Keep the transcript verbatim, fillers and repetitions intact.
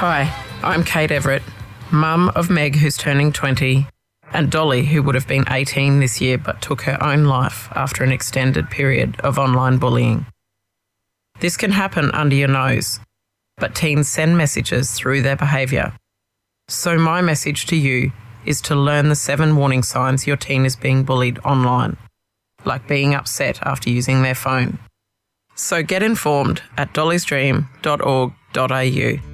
Hi, I'm Kate Everett, mum of Meg who's turning twenty, and Dolly who would have been eighteen this year but took her own life after an extended period of online bullying. This can happen under your nose, but teens send messages through their behaviour. So my message to you is to learn the seven warning signs your teen is being bullied online, like being upset after using their phone. So get informed at dollys dream dot org dot a u.